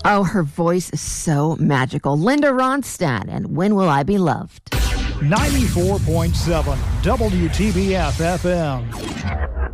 Oh, her voice is so magical. Linda Ronstadt and When Will I Be Loved? 94.7 WTBF FM.